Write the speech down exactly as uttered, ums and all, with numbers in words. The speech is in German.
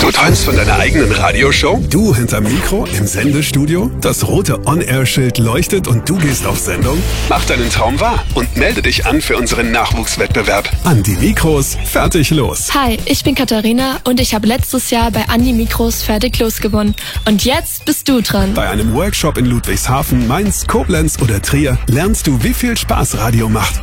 Du träumst von deiner eigenen Radioshow? Du hinterm Mikro im Sendestudio? Das rote On-Air-Schild leuchtet und du gehst auf Sendung? Mach deinen Traum wahr und melde dich an für unseren Nachwuchswettbewerb. An die Mikros, fertig, los. Hi, ich bin Katharina und ich habe letztes Jahr bei Andi Mikros fertig los gewonnen. Und jetzt bist du dran. Bei einem Workshop in Ludwigshafen, Mainz, Koblenz oder Trier lernst du, wie viel Spaß Radio macht.